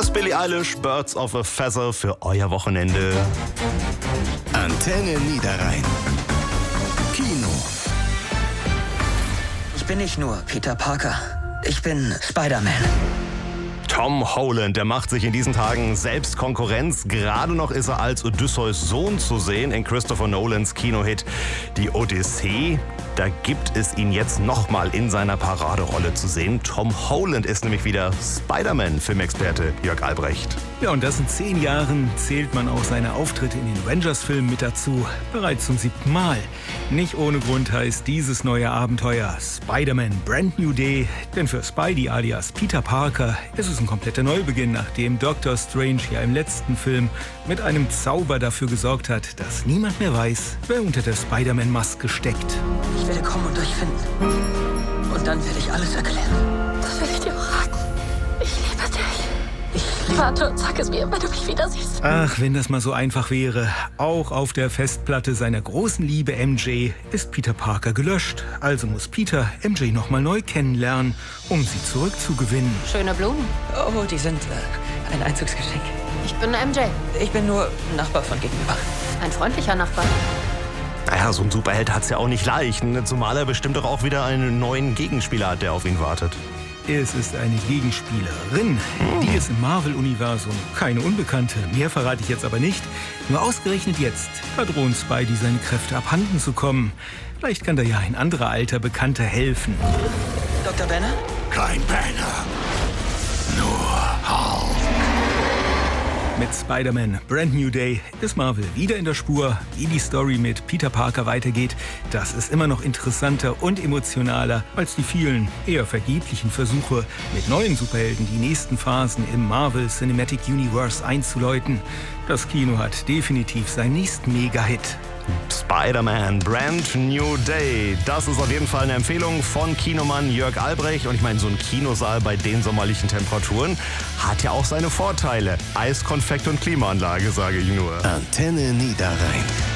ist Billie Eilish, Birds of a Feather für euer Wochenende. Antenne Niederrhein. Kino. Ich bin nicht nur Peter Parker. Ich bin Spider-Man. Tom Holland, der macht sich in diesen Tagen selbst Konkurrenz. Gerade noch ist er als Odysseus Sohn zu sehen in Christopher Nolans Kinohit Die Odyssee. Da gibt es ihn jetzt nochmal in seiner Paraderolle zu sehen. Tom Holland ist nämlich wieder Spider-Man-Filmexperte Jörg Albrecht. Ja, und das in 10 Jahren zählt man auch seine Auftritte in den Avengers-Filmen mit dazu. Bereits zum 7. Mal. Nicht ohne Grund heißt dieses neue Abenteuer Spider-Man Brand New Day. Denn für Spidey alias Peter Parker ist es ein kompletter Neubeginn, nachdem Doctor Strange ja im letzten Film mit einem Zauber dafür gesorgt hat, dass niemand mehr weiß, wer unter der Spider-Man-Maske steckt. Ich werde kommen und euch finden. Und dann werde ich alles erklären. Das will ich dir auch raten. Ich liebe dich. Warte und sag es mir, wenn du mich wieder siehst. Ach, wenn das mal so einfach wäre. Auch auf der Festplatte seiner großen Liebe MJ ist Peter Parker gelöscht. Also muss Peter MJ nochmal neu kennenlernen, um sie zurückzugewinnen. Schöne Blumen. Oh, die sind ein Einzugsgeschenk. Ich bin MJ. Ich bin nur Nachbar von gegenüber. Ein freundlicher Nachbar. Naja, so ein Superheld hat's ja auch nicht leicht. Zumal er bestimmt doch auch wieder einen neuen Gegenspieler hat, der auf ihn wartet. Es ist eine Gegenspielerin. Die ist im Marvel-Universum keine Unbekannte. Mehr verrate ich jetzt aber nicht. Nur ausgerechnet jetzt drohen Spidey seine Kräfte abhanden zu kommen. Vielleicht kann da ja ein anderer alter Bekannter helfen. Dr. Banner? Kein Banner. Nur Hulk. Mit Spider-Man Brand New Day ist Marvel wieder in der Spur. Wie die Story mit Peter Parker weitergeht, das ist immer noch interessanter und emotionaler als die vielen eher vergeblichen Versuche, mit neuen Superhelden die nächsten Phasen im Marvel Cinematic Universe einzuläuten. Das Kino hat definitiv seinen nächsten Mega-Hit. Spider-Man Brand New Day. Das ist auf jeden Fall eine Empfehlung von Kinomann Jörg Albrecht. Und ich meine, so ein Kinosaal bei den sommerlichen Temperaturen hat ja auch seine Vorteile. Eiskonfekt und Klimaanlage, sage ich nur. Antenne Niederrhein.